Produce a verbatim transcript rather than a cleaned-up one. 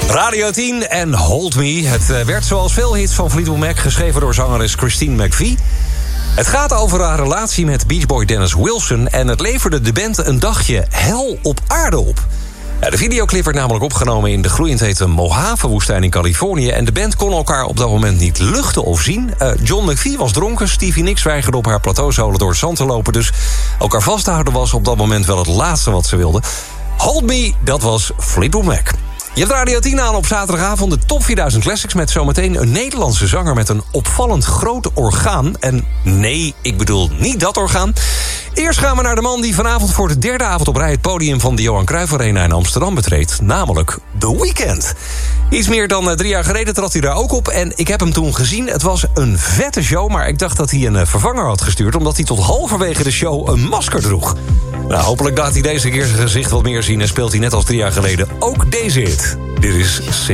Radio tien en Hold Me. Het werd zoals veel hits van Fleetwood Mac geschreven door zangeres Christine McVie. Het gaat over haar relatie met Beach Boy Dennis Wilson en het leverde de band een dagje hel op aarde op. Ja, de videoclip werd namelijk opgenomen in de gloeiend hete Mojave-woestijn in Californië en de band kon elkaar op dat moment niet luchten of zien. Uh, John McVie was dronken, Stevie Nicks weigerde op haar plateauzolen door het zand te lopen, dus elkaar vasthouden was op dat moment wel het laatste wat ze wilden. Hold Me, dat was Fleetwood Mac. Je hebt Radio tien aan op zaterdagavond, de top vierduizend Classics... met zometeen een Nederlandse zanger met een opvallend groot orgaan. En nee, ik bedoel niet dat orgaan. Eerst gaan we naar de man die vanavond voor de derde avond op rij... het podium van de Johan Cruijff Arena in Amsterdam betreedt. Namelijk The Weeknd. Iets meer dan drie jaar geleden trad hij daar ook op. En ik heb hem toen gezien. Het was een vette show, maar ik dacht dat hij een vervanger had gestuurd... omdat hij tot halverwege de show een masker droeg. Nou, hopelijk laat hij deze keer zijn gezicht wat meer zien... en speelt hij net als drie jaar geleden ook deze hit. Dit is